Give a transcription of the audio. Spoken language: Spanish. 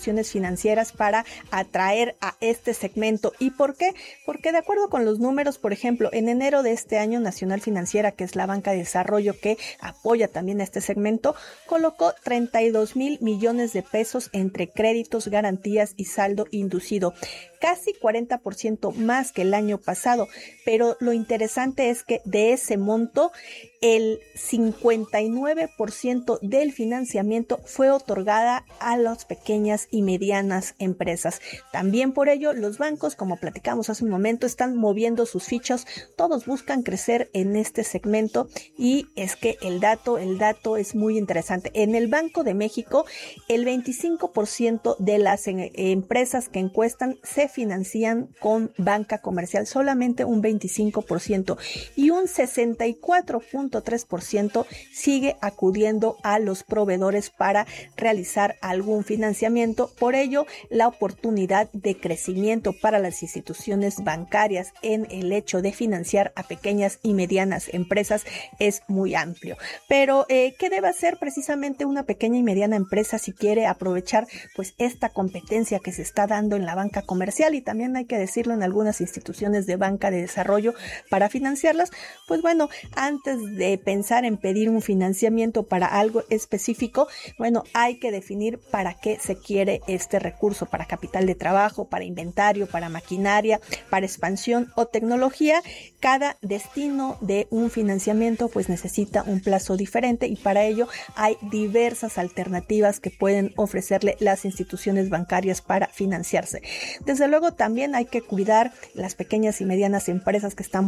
instituciones financieras para atraer a este segmento. ¿Y por qué? Porque de acuerdo con los números, por ejemplo, en enero de este año, Nacional Financiera, que es la banca de desarrollo que apoya también a este segmento, colocó 32,000 millones de pesos entre créditos, garantías y saldo inducido, casi 40% más que el año pasado. Pero lo interesante es que de ese monto, el 59% del financiamiento fue otorgada a las pequeñas y medianas empresas. También por ello, los bancos, como platicamos hace un momento, están moviendo sus fichas. Todos buscan crecer en este segmento y es que el dato es muy interesante. En el Banco de México, el 25% de las empresas que encuestan se financian con banca comercial, solamente un 25%, y un 64.3% sigue acudiendo a los proveedores para realizar algún financiamiento. Por ello, la oportunidad de crecimiento para las instituciones bancarias en el hecho de financiar a pequeñas y medianas empresas es muy amplio. Pero, ¿qué debe hacer precisamente una pequeña y mediana empresa si quiere aprovechar pues esta competencia que se está dando en la banca comercial, y también hay que decirlo en algunas instituciones de banca de desarrollo para financiarlas? Pues bueno, antes de pensar en pedir un financiamiento para algo específico, bueno, hay que definir para qué se quiere este recurso: para capital de trabajo, para inventario, para maquinaria, para expansión o tecnología. Cada destino de un financiamiento pues necesita un plazo diferente, y para ello hay diversas alternativas que pueden ofrecerle las instituciones bancarias para financiarse. Desde luego, también hay que cuidar las pequeñas y medianas empresas que están